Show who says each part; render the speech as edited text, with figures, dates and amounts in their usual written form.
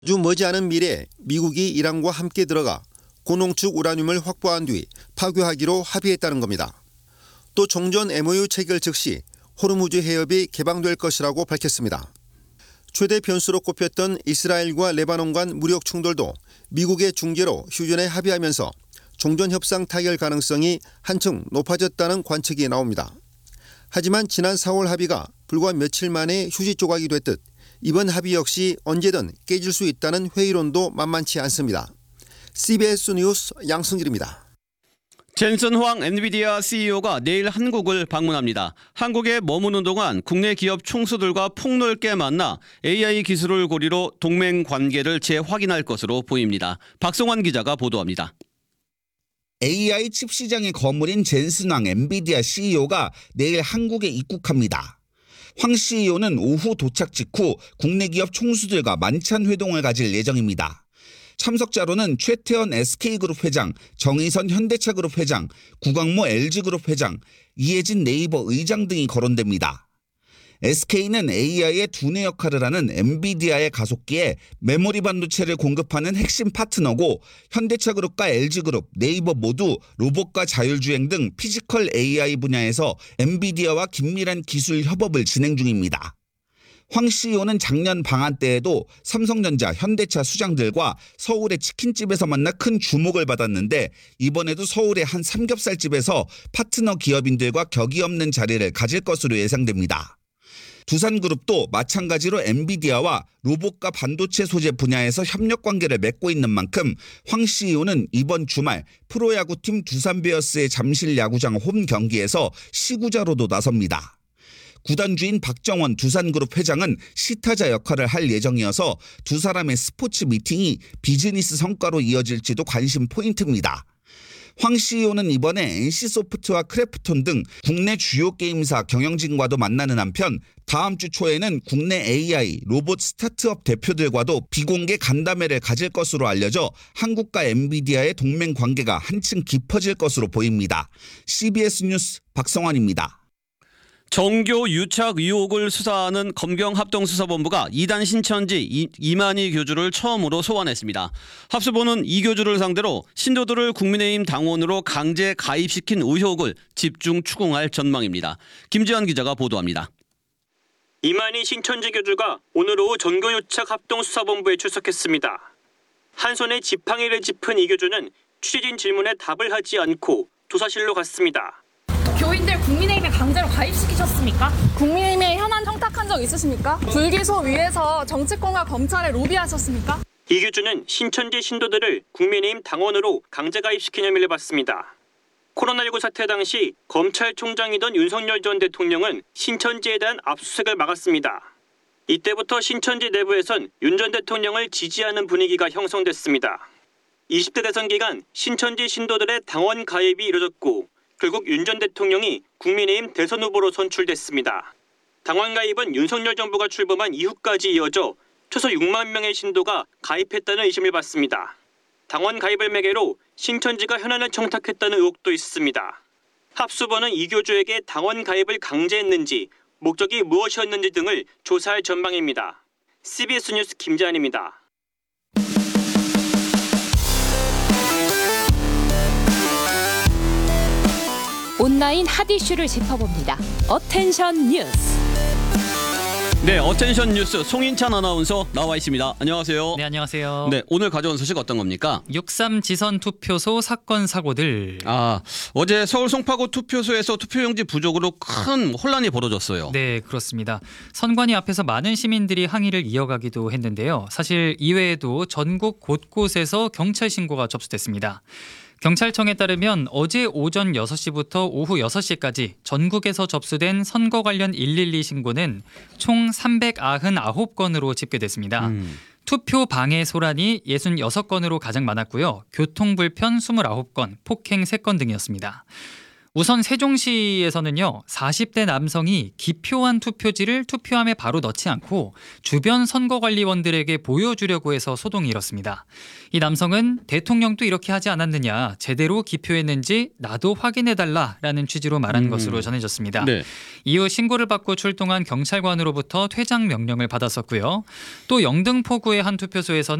Speaker 1: 아주 머지않은 미래에 미국이 이란과 함께 들어가 고농축 우라늄을 확보한 뒤 파괴하기로 합의했다는 겁니다. 또 종전 MOU 체결 즉시 호르무즈 해협이 개방될 것이라고 밝혔습니다. 최대 변수로 꼽혔던 이스라엘과 레바논 간 무력 충돌도 미국의 중재로 휴전에 합의하면서 종전협상 타결 가능성이 한층 높아졌다는 관측이 나옵니다. 하지만 지난 4월 합의가 불과 며칠 만에 휴지 조각이 됐듯 이번 합의 역시 언제든 깨질 수 있다는 회의론도 만만치 않습니다. CBS 뉴스 양승길입니다.
Speaker 2: 젠슨 후앙 엔비디아 CEO가 내일 한국을 방문합니다. 한국에 머무는 동안 국내 기업 총수들과 폭넓게 만나 AI 기술을 고리로 동맹 관계를 재확인할 것으로 보입니다. 박성환 기자가 보도합니다.
Speaker 3: AI 칩 시장의 거물인 젠슨 황 엔비디아 CEO가 내일 한국에 입국합니다. 황 CEO는 오후 도착 직후 국내 기업 총수들과 만찬 회동을 가질 예정입니다. 참석자로는 최태원 SK그룹 회장, 정의선 현대차그룹 회장, 구광모 LG그룹 회장, 이해진 네이버 의장 등이 거론됩니다. SK는 AI의 두뇌 역할을 하는 엔비디아의 가속기에 메모리 반도체를 공급하는 핵심 파트너고 현대차그룹과 LG그룹, 네이버 모두 로봇과 자율주행 등 피지컬 AI 분야에서 엔비디아와 긴밀한 기술 협업을 진행 중입니다. 황 CEO는 작년 방한 때에도 삼성전자, 현대차 수장들과 서울의 치킨집에서 만나 큰 주목을 받았는데 이번에도 서울의 한 삼겹살집에서 파트너 기업인들과 격이 없는 자리를 가질 것으로 예상됩니다. 두산그룹도 마찬가지로 엔비디아와 로봇과 반도체 소재 분야에서 협력 관계를 맺고 있는 만큼 황 CEO는 이번 주말 프로야구팀 두산베어스의 잠실 야구장 홈 경기에서 시구자로도 나섭니다. 구단주인 박정원 두산그룹 회장은 시타자 역할을 할 예정이어서 두 사람의 스포츠 미팅이 비즈니스 성과로 이어질지도 관심 포인트입니다. 황 CEO는 이번에 NC소프트와 크래프톤 등 국내 주요 게임사 경영진과도 만나는 한편 다음 주 초에는 국내 AI, 로봇 스타트업 대표들과도 비공개 간담회를 가질 것으로 알려져 한국과 엔비디아의 동맹 관계가 한층 깊어질 것으로 보입니다. CBS 뉴스 박성환입니다.
Speaker 2: 정교 유착 의혹을 수사하는 검경합동수사본부가 이단 신천지 이만희 교주를 처음으로 소환했습니다. 합수본은 이 교주를 상대로 신도들을 국민의힘 당원으로 강제 가입시킨 의혹을 집중 추궁할 전망입니다. 김지환 기자가 보도합니다.
Speaker 4: 이만희 신천지 교주가 오늘 오후 정교 유착 합동수사본부에 출석했습니다. 한 손에 지팡이를 짚은 이 교주는 취재진 질문에 답을 하지 않고 도사실로 갔습니다.
Speaker 5: 교인들 국민의힘에 강제로 가입시키셨습니까? 국민의힘에 현안 청탁한 적 있으십니까? 불기소 위에서 정치권과 검찰에 로비하셨습니까?
Speaker 4: 이 교주는 신천지 신도들을 국민의힘 당원으로 강제 가입시킨 혐의를 받습니다. 코로나19 사태 당시 검찰총장이던 윤석열 전 대통령은 신천지에 대한 압수수색을 막았습니다. 이때부터 신천지 내부에선 윤 전 대통령을 지지하는 분위기가 형성됐습니다. 20대 대선 기간 신천지 신도들의 당원 가입이 이루어졌고 결국 윤 전 대통령이 국민의힘 대선 후보로 선출됐습니다. 당원 가입은 윤석열 정부가 출범한 이후까지 이어져 최소 6만 명의 신도가 가입했다는 의심을 받습니다. 당원 가입을 매개로 신천지가 현안을 청탁했다는 의혹도 있습니다. 합수본은 이 교주에게 당원 가입을 강제했는지 목적이 무엇이었는지 등을 조사할 전망입니다. CBS 뉴스 김재한입니다.
Speaker 6: 온라인 핫 이슈를 짚어봅니다. 어텐션 뉴스.
Speaker 2: 네, 어텐션 뉴스 송인찬 아나운서 나와 있습니다. 안녕하세요.
Speaker 7: 네, 안녕하세요.
Speaker 2: 네, 오늘 가져온 소식 어떤 겁니까?
Speaker 7: 6.3 지선 투표소 사건 사고들.
Speaker 2: 어제 서울 송파구 투표소에서 투표용지 부족으로 큰 혼란이 벌어졌어요.
Speaker 7: 네, 그렇습니다. 선관위 앞에서 많은 시민들이 항의를 이어가기도 했는데요. 사실 이외에도 전국 곳곳에서 경찰 신고가 접수됐습니다. 경찰청에 따르면 어제 오전 6시부터 오후 6시까지 전국에서 접수된 선거 관련 112 신고는 총 399건으로 집계됐습니다. 투표 방해 소란이 66건으로 가장 많았고요. 교통불편 29건, 폭행 3건 등이었습니다. 우선 세종시에서는요, 40대 남성이 기표한 투표지를 투표함에 바로 넣지 않고 주변 선거관리원들에게 보여주려고 해서 소동이 일었습니다. 이 남성은 대통령도 이렇게 하지 않았느냐, 제대로 기표했는지 나도 확인해달라라는 취지로 말한 것으로 전해졌습니다.
Speaker 2: 네.
Speaker 7: 이후 신고를 받고 출동한 경찰관으로부터 퇴장 명령을 받았었고요. 또 영등포구의 한 투표소에서는